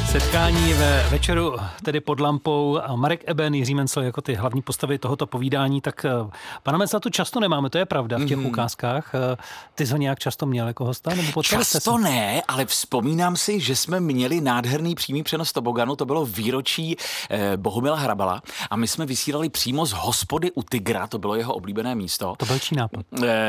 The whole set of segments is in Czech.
Setkání ve večeru, tedy pod lampou, a Marek Eben, Jiří Mencl jako ty hlavní postavy tohoto povídání, tak pana Mencla tu často nemáme, to je pravda v těch ukázkách. Ty jsi ho nějak často měl jako hosta? Nebo často ne, ale vzpomínám si, že jsme měli nádherný přímý přenos toboganu, to bylo výročí Bohumila Hrabala a my jsme vysílali přímo z hospody u Tygra, to bylo jeho oblíbené místo. To byl čí nápad?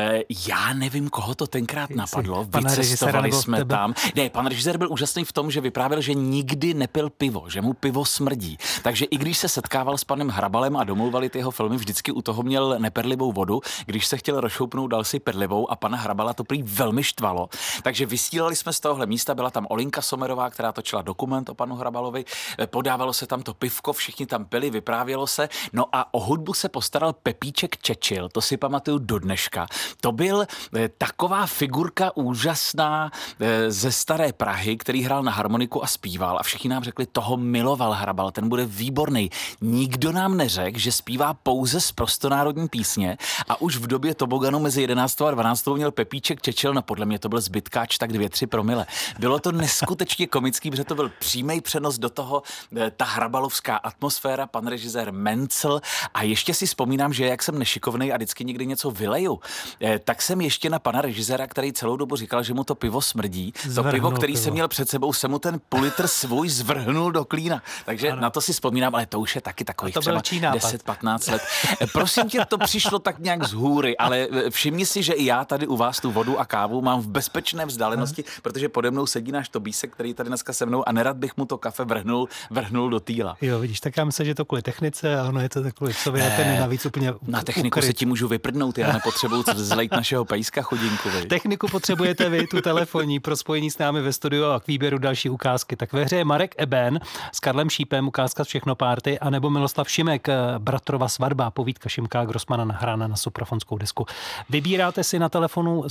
Já nevím, koho to tenkrát napadlo, vycestovali jsme tam. Ne, pan režisér byl úžasný v tom, že vyprávěl, že nikdy nepil pivo, že mu pivo smrdí. Takže i když se setkával s panem Hrabalem a domlouvali ty jeho filmy, vždycky u toho měl neperlivou vodu. Když se chtěl rozšoupnout, dal si perlivou a pana Hrabala to prý velmi štvalo. Takže vysílali jsme z tohohle místa, byla tam Olinka Sommerová, která točila dokument o panu Hrabalovi, podávalo se tam to pivko, všichni tam pili, vyprávělo se. No a o hudbu se postaral Pepíček Čečil, to si pamatuju do dneška. To byl taková figurka úžasná ze staré Prahy, který hrál na harmoniku a zpíval a všichni nám řekli, toho miloval Hrabal, ten bude výborný. Nikdo nám neřekl, že zpívá pouze z prostonárodní písně a už v době toboganu mezi 11. a 12. měl Pepíček Čečil, no podle mě to byl zbytkáč tak 2-3 promile. Bylo to neskutečně komický, protože to byl přímý přenos do toho, ta hrabalovská atmosféra, pan režisér Mencl a ještě si vzpomínám, že jak jsem nešikovnej a vždycky někdy něco vyleju, tak jsem ještě na pana režiséra, který celou dobu říkal, že mu to pivo smrdí. To pivo, který jsem měl před sebou, se mu ten půl litr svůj zvrhnul do klína. Takže ano. Na to si vzpomínám, ale to už je taky takových třeba 10-15 let. Prosím tě, to přišlo tak nějak z hůry, ale všimni si, že i já tady u vás tu vodu a kávu mám v bezpečné vzdálenosti, protože pode mnou sedí náš Tobísek, který tady dneska se mnou a nerad bych mu to kafe vrhnul do týla. Jo, vidíš, tak já myslím, že to kvůli technice a ono je to takový sobě ten navíc úplně na techniku ukryt. Se ti můžu vyprdnout, já nepotřebuju zlejt našeho pejska chudinku. Techniku potřebujete vy, tu telefonní pro spojení s námi ve studiu a k výběru další ukázky. Tak ve hře je Marek Eben s Karlem Šípem, ukázka z Všechno party, anebo Miloslav Šimek, Bratrova svatba, povídka Šimka Grossmana nahrána na suprafonskou desku. Vybíráte si na telefonu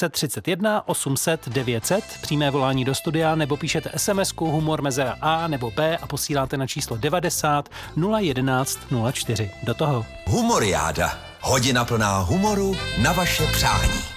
731 800 900, přímé volání do studia, nebo píšete SMS-ku humor mezera A nebo B a posíláte na číslo 90 011 04. Do toho. Humoriáda. Hodina plná humoru na vaše přání.